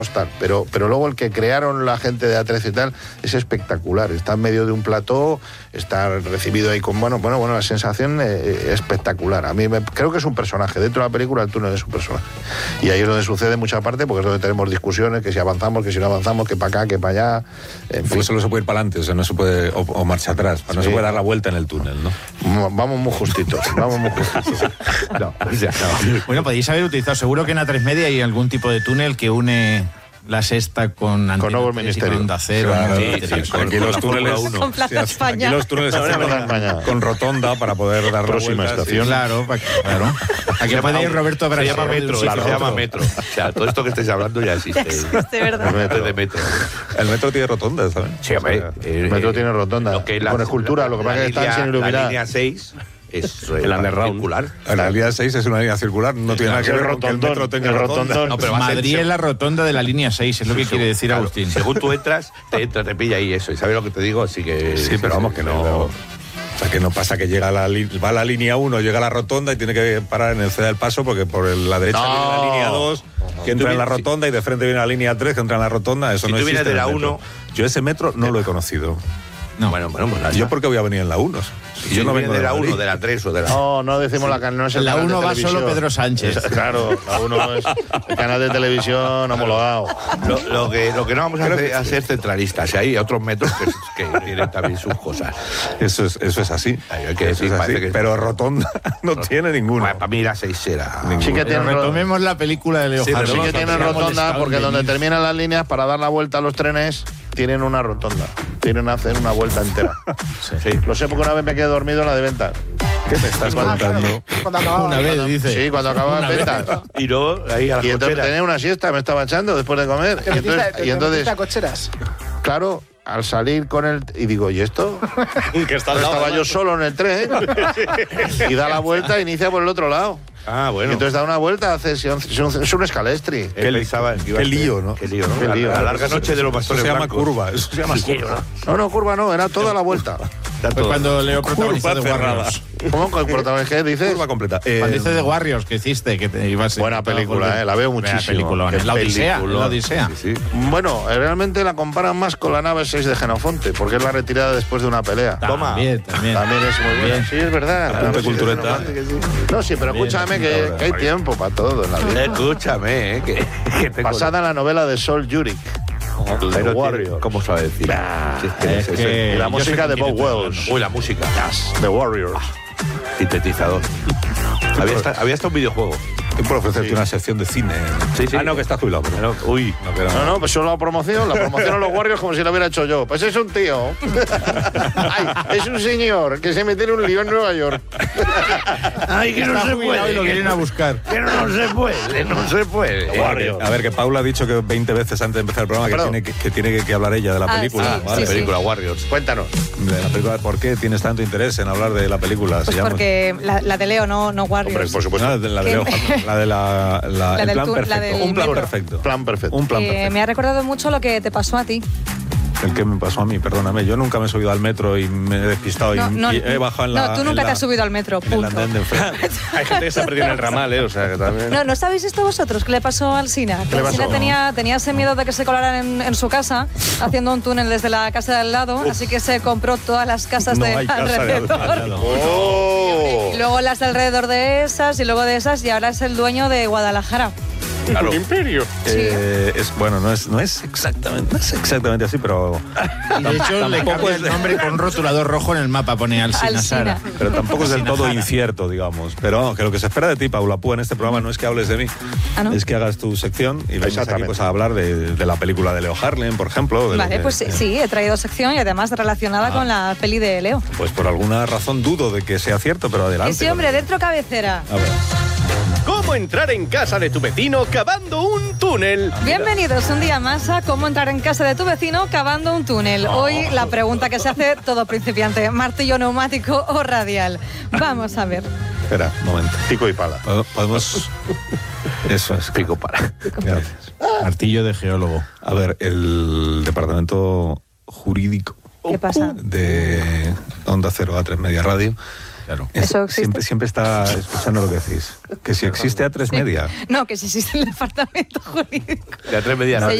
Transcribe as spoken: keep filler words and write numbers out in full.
Tal, pero, pero luego el que crearon la gente de A trece y tal es espectacular, está en medio de un plató, está recibido ahí con, bueno, bueno, bueno la sensación eh, espectacular. A mí me, creo que es un personaje, dentro de la película el túnel es un personaje, y ahí es donde sucede mucha parte, porque es donde tenemos discusiones, que si avanzamos, que si no avanzamos, que para acá, que para allá, en fin. Solo se puede ir para adelante, o sea, no se puede, o, o marcha atrás, sí. No se puede dar la vuelta en el túnel, ¿no? Vamos muy justitos, vamos muy justitos. No, ya, no. Bueno, podéis haber utilizado, seguro que en A tres Media hay algún tipo de túnel que une La Sexta con con nuevo ministerio, con Onda Cero, claro, sí, sí, sí, sí, con, aquí con los túneles uno. Con Plaza sí, España. Aquí los túneles se hacen con rotonda para poder dar próxima la vuelta, estación. Sí. Claro, claro. Aquí puede ir Roberto Brasil. Se llama metro, se llama otro. metro. O sea, todo esto que estáis hablando ya existe. Ya existe, ¿verdad? El metro de metro. El metro tiene rotonda, ¿sabes? Sí, hombre. O sea, el metro tiene rotonda, lo que con la, escultura, lo que pasa es que están sin iluminar. La línea seis es el underground circular. La línea seis es una línea circular, no tiene nada que ver con que el metro tenga rotonda. No, pero Madrid es la rotonda de la línea seis, es lo que quiere decir claro, Agustín. Según tú entras, te entra, te pilla ahí eso. ¿Y sabes lo que te digo? Así que sí, pero vamos que no. O sea, que no pasa que llega la va a la línea uno, llega a la rotonda y tiene que parar en el C del Paso porque por el, la derecha no. viene la línea dos, que entra en la rotonda, y de frente viene la línea tres, que entra en la rotonda. Eso si no tú existe vienes de la en el metro. uno... Yo ese metro no lo he conocido. No. Bueno, bueno, pues yo porque voy a venir en la uno. Si yo no vengo de la uno, de la tres o de la... No, no decimos la canal, no es el la canal de uno va televisión. solo Pedro Sánchez. Es, claro, la uno es el canal de televisión homologado. Lo, lo, que, lo que no vamos a hacer es ser centralistas. Hay otros metros que, que tienen también sus cosas. Eso es, eso es así. Hay que decir, es así, que pero rotonda no, no tiene ninguna. Bueno, para mí la seis será... Sí que tiene retomemos la película de Leo sí, Harlem. sí que tienen rotonda, porque donde terminan las líneas para dar la vuelta a los trenes tienen una rotonda. Tienen que hacer una vuelta entera. Sí. Sí. Lo sé porque una vez me quedé dormido en la de Ventas. ¿Qué me estás contando? Cuando acababa. Una vez, dice. Sí, cuando acababa en Ventas. Y luego ahí a las Y entonces cocheras. tenía una siesta, me estaba echando después de comer. Te Y metiste, entonces, te, y entonces te cocheras. claro, al salir con el... Y digo, ¿y esto? Que está al lado, Estaba ¿no? yo solo en el tren y da la vuelta e inicia por el otro lado. Ah, Y bueno. entonces da una vuelta, hace, es un, es un escalestri. Él pensaba que iba a qué ser- lío, ¿no? Qué lío, ¿no? Qué La- lío. La, larga noche de los Eso bastones se llama blancos. curva. Eso se llama curva. No, no, curva no, era toda la vuelta. Está Fue todo. cuando Leo protagonizó Curva de cerrada. Warriors. ¿Cómo que el protagonista qué dices? Curva completa. Eh, Cuando dice de Warriors que hiciste, que te ibas... Buena película, eh, la veo muchísimo. Película, Qué la Odisea, peliculón. la Odisea. Sí, sí. Bueno, eh, realmente la comparan más con la nave seis de Genofonte, porque es la retirada después de una pelea. Toma. También, también. También es muy buena. Sí, es verdad. la Apunte nave seis de cultureta. Genofonte, que sí. No, sí, pero Bien, escúchame que, apuntadora. que hay tiempo para todo en la vida. Escúchame, eh, que, que tengo... Basada en la novela de Sol Yurik. Pero Warrior. tiene- ¿Cómo sabe decir? Sí, es que es es- que- Y la yo música sé de con Bob quién estoy Wells. Uy, la música. The Warriors. Sintetizador. Había hasta, había hasta un videojuego. Estoy por ofrecerte una sección de cine. Sí, sí. Ah, no, que está jubilado. pero- Uy. No, que era- No, no, pues solo la promoción, la promoción a los Warriors como si la hubiera hecho yo. Pues es un tío. Ay, es un señor que se mete en un lío en Nueva York. Ay, que no Está se jubilado y lo puede. quieren a buscar. Que no se puede, no se puede. Warriors. A ver, que Paula ha dicho que veinte veces antes de empezar el programa que Perdón. tiene que, que tiene que, que hablar ella de la Ah, película. sí, Vale, sí, película Warriors. Cuéntanos. De la película. ¿Por qué tienes tanto interés en hablar de la película? Se Pues llama- porque la, la de Leo, no, no Warriors. Hombre, por supuesto. No, de la de Leo Harlem, la de la, la, La el del plan tu- la perfecto. del Un plan metro. perfecto. Plan perfecto. Un plan Eh, perfecto. me ha recordado mucho lo que te pasó a ti. El que me pasó a mí, perdóname. Yo nunca me he subido al metro y me he despistado No, y, no, y he bajado en la. no, tú nunca en te la- has subido al metro, en el punto. andén de enfrente. Hay gente que se ha perdido en el ramal, ¿eh? O sea, que también... No, ¿no sabéis esto vosotros? ¿Qué le pasó al Sina? Que le el Sina pasó? tenía, tenía ese miedo de que se colaran en, en su casa, haciendo un túnel desde la casa de al lado, así que se compró todas las casas No de hay casa de al alrededor. lado. ¡Oh! Y luego las de alrededor de esas, y luego de esas, y ahora es el dueño de Guadalajara. Claro. imperio. Eh, es, bueno, no es, no es exactamente, no es exactamente así, pero. Y de hecho le tampoco cambia es el nombre con un rotulador rojo en el mapa, pone Alsina Alsina. Sara. Pero tampoco es del todo Sinajara. incierto, digamos. Pero vamos, que lo que se espera de ti, Paula Púa, en este programa no es que hables de mí, Ah, ¿no? es que hagas tu sección y vengas aquí Exactamente. pues, a hablar de, de la película de Leo Harlem, por ejemplo. de lo Vale, que- pues sí, sí, he traído sección y además relacionada Ah. con la peli de Leo. Pues por alguna razón dudo de que sea cierto, pero adelante. Y sí, hombre, dentro cabecera. A ver. ¿Cómo entrar en casa de tu vecino cavando un túnel? Bienvenidos un día más a Cómo entrar en casa de tu vecino cavando un túnel. Hoy la pregunta que se hace todo principiante, martillo neumático o radial. Vamos a ver. Espera, un momento. Pico y pala. Pod- Podemos. Eso es. Pico para. Gracias. Martillo de geólogo. A ver, el departamento jurídico ¿Qué pasa? de Onda Cero A tres Media Radio Claro. ¿Eso existe? Siempre, siempre está escuchando lo que decís. Que si existe A tres Media. No, que si existe el departamento jurídico. De A tres Media no. Se